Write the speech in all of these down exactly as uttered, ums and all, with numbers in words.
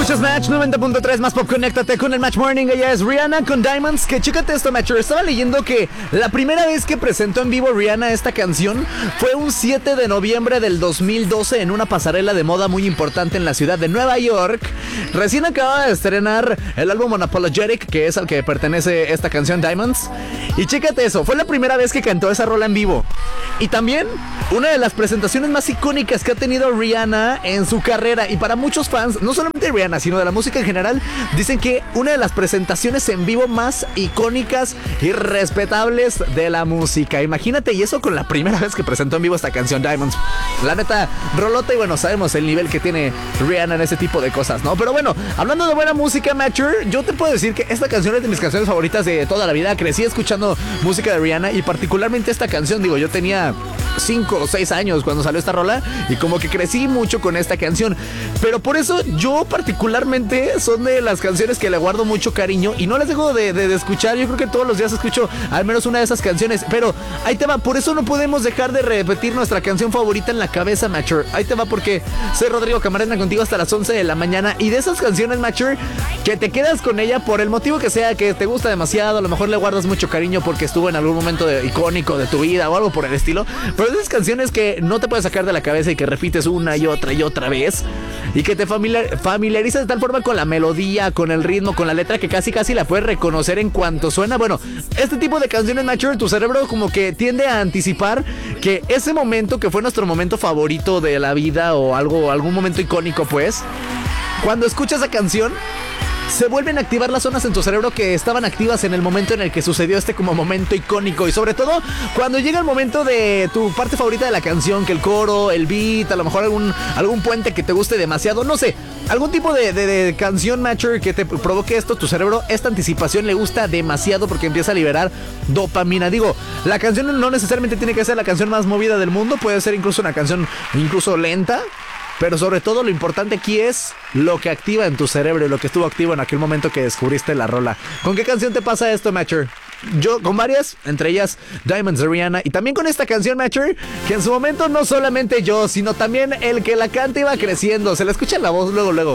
Escuchas Match noventa punto tres más pop, conéctate con el Match Morning. Ella es Rihanna con Diamonds. Que chécate esto, Matcher. Estaba leyendo que la primera vez que presentó en vivo Rihanna esta canción fue un siete de noviembre del dos mil doce en una pasarela de moda muy importante en la ciudad de Nueva York. Recién acaba de estrenar el álbum Unapologetic, que es al que pertenece esta canción Diamonds. Y chécate eso, fue la primera vez que cantó esa rola en vivo. Y también una de las presentaciones más icónicas que ha tenido Rihanna en su carrera. Y para muchos fans, no solamente de Rihanna, sino de la música en general, dicen que una de las presentaciones en vivo más icónicas y respetables de la música. Imagínate, y eso con la primera vez que presentó en vivo esta canción Diamonds. La neta, rolota, y bueno, sabemos el nivel que tiene Rihanna en ese tipo de cosas, ¿no? Pero bueno, hablando de buena música, Matcher, yo te puedo decir que esta canción es de mis canciones favoritas de toda la vida. Crecí escuchando música de Rihanna y particularmente esta canción. Digo, yo tenía cinco o seis años cuando salió esta rola y como que crecí mucho con esta canción. Pero por eso yo particularmente son de las canciones que le guardo mucho cariño y no las dejo de, de, de escuchar. Yo creo que todos los días escucho al menos una de esas canciones. Pero ahí te va, por eso no podemos dejar de repetir nuestra canción favorita en la cabeza, Matcher. Ahí te va, porque soy Rodrigo Camarena contigo hasta las once de la mañana. Y de esas canciones, Matcher, que te quedas con ella por el motivo que sea, que te gusta demasiado, a lo mejor le guardas mucho cariño porque estuvo en algún momento de, icónico de tu vida o algo por el estilo. Pero esas canciones que no te puedes sacar de la cabeza y que repites una y otra y otra vez y que te familiar, familiarizas de tal forma con la melodía, con el ritmo, con la letra, que casi casi la puedes reconocer en cuanto suena. Bueno, este tipo de canciones, Matcher, tu cerebro como que tiende a anticipar que ese momento que fue nuestro momento favorito de la vida o algo, algún momento icónico, pues cuando escuchas esa canción se vuelven a activar las zonas en tu cerebro que estaban activas en el momento en el que sucedió este como momento icónico. Y sobre todo cuando llega el momento de tu parte favorita de la canción, que el coro, el beat, a lo mejor algún, algún puente que te guste demasiado, no sé, algún tipo de, de, de canción, Matcher, que te provoque esto, tu cerebro, esta anticipación le gusta demasiado porque empieza a liberar dopamina. Digo, la canción no necesariamente tiene que ser la canción más movida del mundo, puede ser incluso una canción incluso lenta. Pero sobre todo lo importante aquí es lo que activa en tu cerebro y lo que estuvo activo en aquel momento que descubriste la rola. ¿Con qué canción te pasa esto, Matcher? Yo con varias, entre ellas Diamonds de Rihanna, y también con esta canción, Matcher, que en su momento no solamente yo, sino también el que la canta iba creciendo. Se le escucha la voz luego, luego.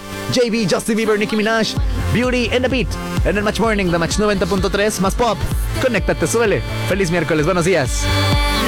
J B, Justin Bieber, Nicki Minaj, Beauty and the Beat, en el Match Morning de Match noventa punto tres, más pop. Conéctate, súbele. Feliz miércoles, buenos días.